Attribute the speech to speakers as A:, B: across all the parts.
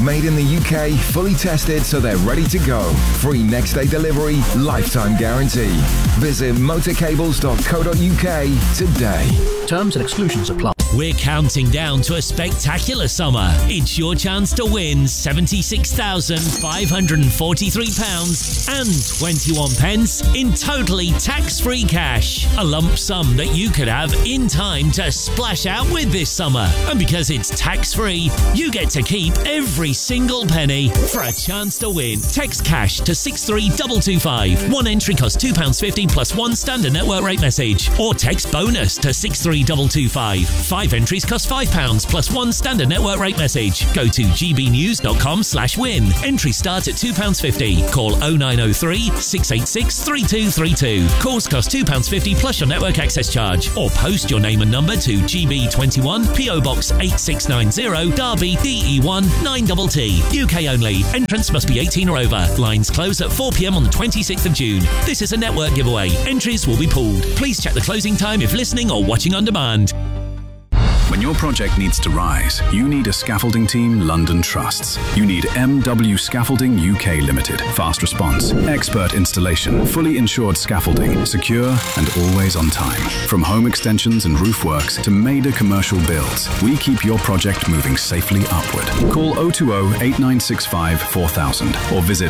A: Made in the UK, fully tested so they're ready to go. Free next day delivery, lifetime guarantee. Visit motorcables.co.uk today.
B: Terms and exclusions apply.
C: We're counting down to a spectacular summer. It's your chance to win £76,543 and 21 pence in totally tax-free cash. A lump sum that you could have in time to splash out with this summer. And because it's tax-free, you get to keep every single penny. For a chance to win, text cash to 63225. One entry costs £2.50 plus one standard network rate message. Or text bonus to 63225. 5 entries cost £5 plus one standard network rate message. Go to gbnews.com/win. Entries start at £2.50. Call 0903 686 3232. Calls cost £2.50 plus your network access charge. Or post your name and number to GB21 PO Box 8690 Derby DE1 9TT. UK only. Entrance must be 18 or over. Lines close at 4 p.m. on the 26th of June. This is a network giveaway. Entries will be pooled. Please check the closing time if listening or watching on demand.
D: When your project needs to rise, you need a scaffolding team London trusts. You need MW Scaffolding UK Limited. Fast response, expert installation, fully insured scaffolding, secure and always on time. From home extensions and roof works to major commercial builds, we keep your project moving safely upward. Call 020 8965 4000 or visit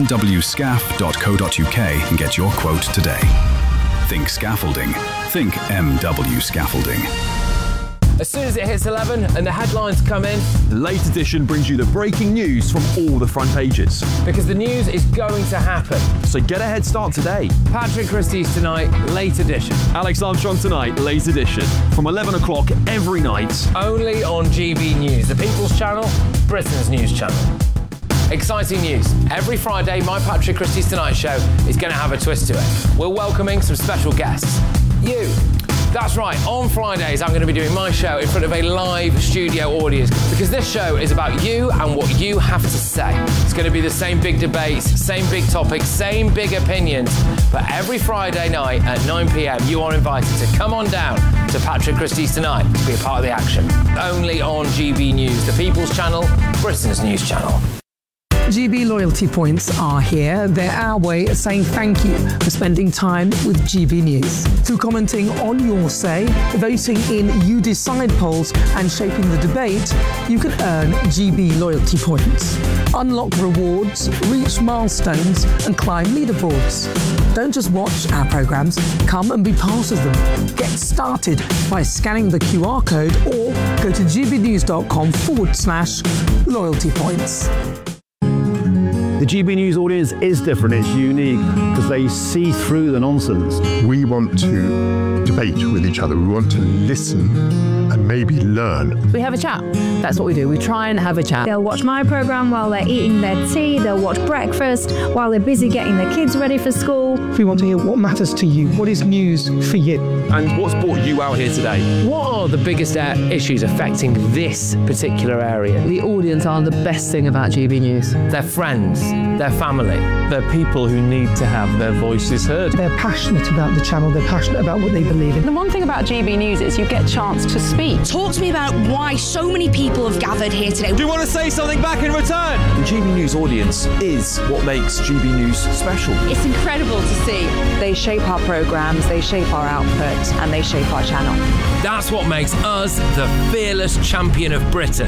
D: mwscaf.co.uk and get your quote today. Think scaffolding. Think MW Scaffolding.
E: As soon as it hits 11 and the headlines come in,
F: the Late Edition brings you the breaking news from all the front pages.
E: Because the news is going to happen.
F: So get a head start today.
E: Patrick Christie's Tonight, Late Edition.
F: Alex Armstrong Tonight, Late Edition. From 11 o'clock every night.
E: Only on GB News, the People's Channel, Britain's news channel. Exciting news. Every Friday, my Patrick Christie's Tonight show is going to have a twist to it. We're welcoming some special guests. You. That's right, on Fridays I'm going to be doing my show in front of a live studio audience because this show is about you and what you have to say. It's going to be the same big debates, same big topics, same big opinions, but every Friday night at 9 p.m. you are invited to come on down to Patrick Christie's Tonight to be a part of the action. Only on GB News, the People's Channel, Britain's news channel.
G: GB loyalty points are here. They're our way of saying thank you for spending time with GB News. Through commenting on your say, voting in You Decide polls and shaping the debate, you can earn GB loyalty points. Unlock rewards, reach milestones and climb leaderboards. Don't just watch our programmes, come and be part of them. Get started by scanning the QR code or go to gbnews.com/loyalty points.
H: The GB News audience is different, it's unique, because they see through the nonsense.
I: We want to debate with each other, we want to listen and maybe learn.
J: We have a chat, that's what we do, we try and have a chat.
K: They'll watch my programme while they're eating their tea, they'll watch breakfast while they're busy getting their kids ready for school.
G: We want to hear what matters to you, what is news for you.
F: And what's brought you out here today?
E: What are the biggest issues affecting this particular area?
J: The audience are the best thing about GB News.
E: Their friends, their family.
L: They're people who need to have their voices heard.
G: They're passionate about the channel, they're passionate about what they believe in.
M: The one thing about GB News is you get a chance to speak.
N: Talk to me about why so many people have gathered here today.
F: Do you want to say something back in return? The GB News audience is what makes GB News special.
N: It's incredible to see.
M: They shape our programmes, they shape our output, and they shape our channel.
E: That's what makes us the fearless champion of Britain.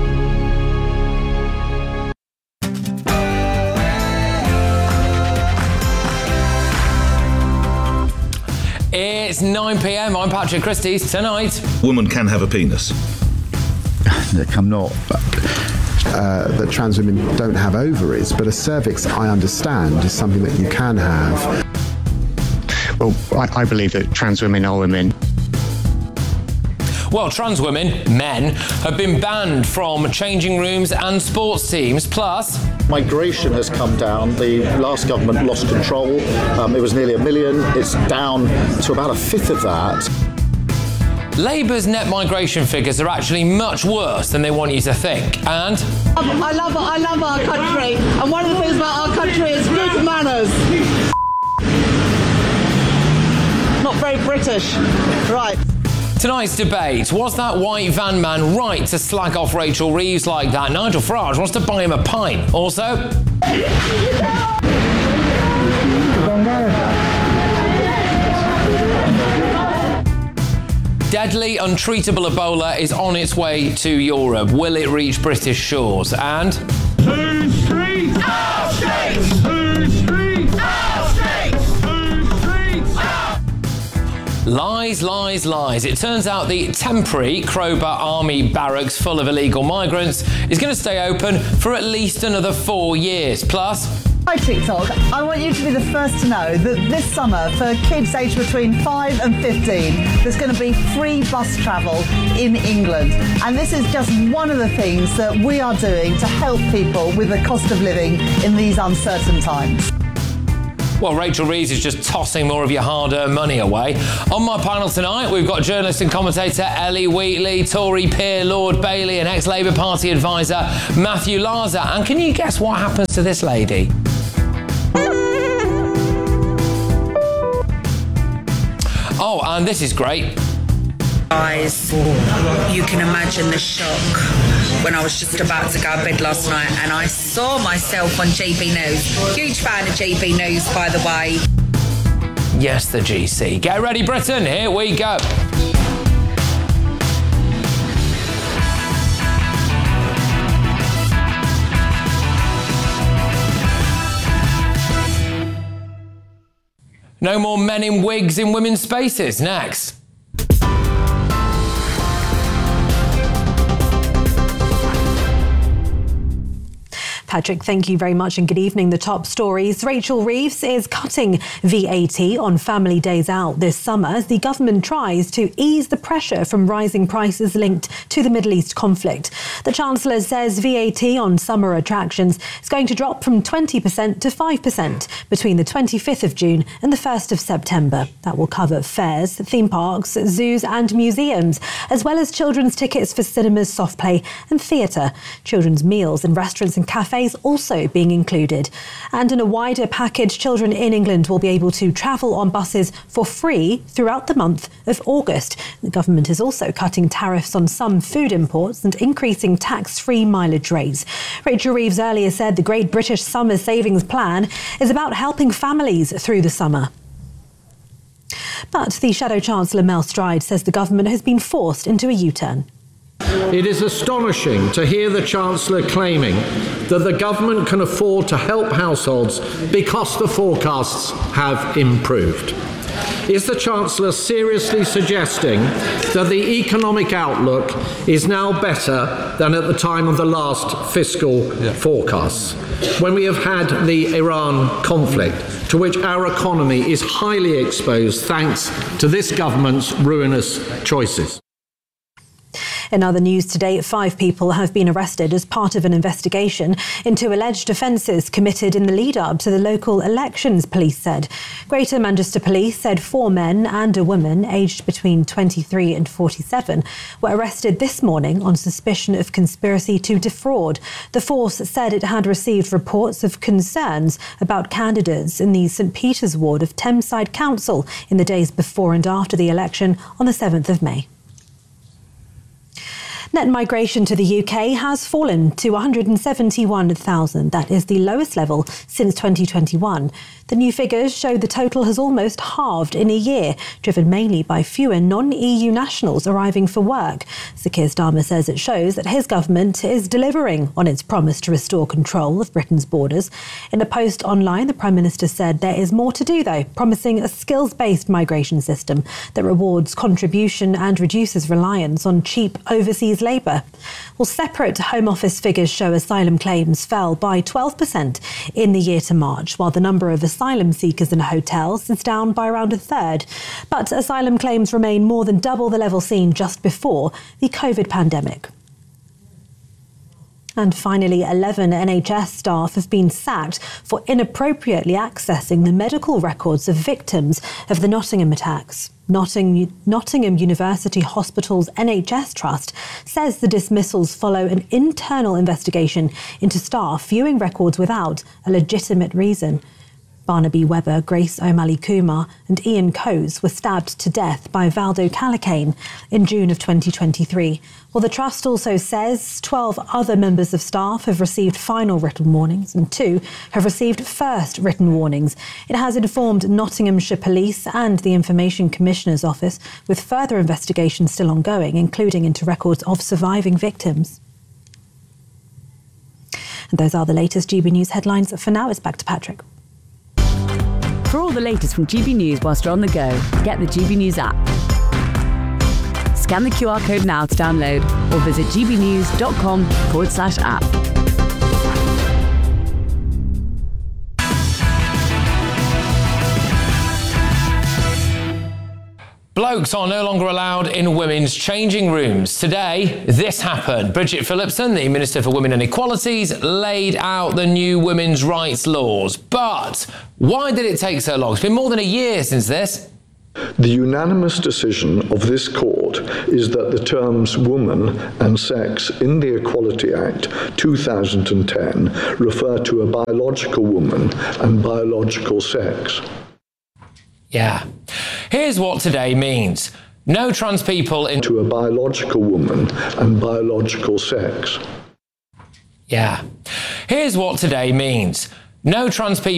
E: It's 9 p.m. I'm Patrick Christie's Tonight.
O: Woman can have a penis.
P: I'm not. That trans women don't have ovaries, but a cervix, I understand, is something that you can have.
Q: Well, I believe that trans women are women.
E: Well, trans women, men, have been banned from changing rooms and sports teams. Plus,
R: migration has come down. The last government lost control. It was nearly 1 million. It's down to about a fifth of that.
E: Labour's net migration figures are actually much worse than they want you to think. And
S: I love our country, and one of the things about our country is good manners. Not very British, right?
E: Tonight's debate, was that white van man right to slag off Rachel Reeves like that? Nigel Farage wants to buy him a pint. Also... Deadly, untreatable Ebola is on its way to Europe. Will it reach British shores? And...
B: Two streets! Our streets! Two streets! Our streets! Two streets!
E: Lies, lies, lies. It turns out the temporary Crowbar Army barracks full of illegal migrants is going to stay open for at least another 4 years. Plus...
O: Hi TikTok, I want you to be the first to know that this summer for kids aged between 5 and 15 there's going to be free bus travel in England, and this is just one of the things that we are doing to help people with the cost of living in these uncertain times.
E: Well, Rachel Reeves is just tossing more of your hard-earned money away. On my panel tonight, we've got journalist and commentator Ellie Wheatley, Tory peer Lord Bailey and ex-Labour Party advisor Matthew Larser. And can you guess what happens to this lady? Oh, and this is great.
T: Guys, you can imagine the shock when I was just about to go to bed last night and I saw myself on GB News. Huge fan of GB News, by the way.
E: Yes, the GC. Get ready, Britain. Here we go. No more men in wigs in women's spaces. Next.
U: Patrick, thank you very much and good evening. The top stories. Rachel Reeves is cutting VAT on family days out this summer as the government tries to ease the pressure from rising prices linked to the Middle East conflict. The Chancellor says VAT on summer attractions is going to drop from 20% to 5% between the 25th of June and the 1st of September. That will cover fairs, theme parks, zoos and museums, as well as children's tickets for cinemas, soft play and theatre. Children's meals in restaurants and cafes also being included. And in a wider package, children in England will be able to travel on buses for free throughout the month of August. The government is also cutting tariffs on some food imports and increasing tax-free mileage rates. Rachel Reeves earlier said the Great British Summer Savings Plan is about helping families through the summer. But the Shadow Chancellor Mel Stride says the government has been forced into a U-turn.
V: It is astonishing to hear the Chancellor claiming that the government can afford to help households because the forecasts have improved. Is the Chancellor seriously suggesting that the economic outlook is now better than at the time of the last fiscal forecasts, when we have had the Iran conflict, to which our economy is highly exposed thanks to this government's ruinous choices?
U: In other news today, 5 people have been arrested as part of an investigation into alleged offences committed in the lead-up to the local elections, police said. Greater Manchester Police said 4 men and a woman aged between 23 and 47 were arrested this morning on suspicion of conspiracy to defraud. The force said it had received reports of concerns about candidates in the St Peter's ward of Thameside Council in the days before and after the election on the 7th of May. Net migration to the UK has fallen to 171,000. That is the lowest level since 2021. The new figures show the total has almost halved in a year, driven mainly by fewer non-EU nationals arriving for work. Sir Keir Starmer says it shows that his government is delivering on its promise to restore control of Britain's borders. In a post online, the Prime Minister said there is more to do, though, promising a skills-based migration system that rewards contribution and reduces reliance on cheap overseas labour. Well, separate Home Office figures show asylum claims fell by 12% in the year to March, while the number of asylum seekers in hotels is down by around a third. But asylum claims remain more than double the level seen just before the COVID pandemic. And finally, 11 NHS staff have been sacked for inappropriately accessing the medical records of victims of the Nottingham attacks. Nottingham University Hospital's NHS Trust says the dismissals follow an internal investigation into staff viewing records without a legitimate reason. Barnaby Webber, Grace O'Malley Kumar and Ian Coase were stabbed to death by Valdo Callicane in June of 2023. Well, the Trust also says 12 other members of staff have received final written warnings and 2 have received first written warnings. It has informed Nottinghamshire Police and the Information Commissioner's Office, with further investigations still ongoing, including into records of surviving victims. And those are the latest GB News headlines. For now, it's back to Patrick.
A: For all the latest from GB News whilst you're on the go, get the GB News app. Scan the QR code now to download or visit gbnews.com/app.
E: Blokes are no longer allowed in women's changing rooms. Today, this happened. Bridget Phillipson, the Minister for Women and Equalities, laid out the new women's rights laws. But why did it take so long? It's been more than a year since this.
C: The unanimous decision of this court is that the terms woman and sex in the Equality Act 2010 refer to a biological woman and biological sex.
E: Yeah. Here's what today means. No trans people into
C: a biological woman and biological sex.
E: Yeah. Here's what today means. No trans people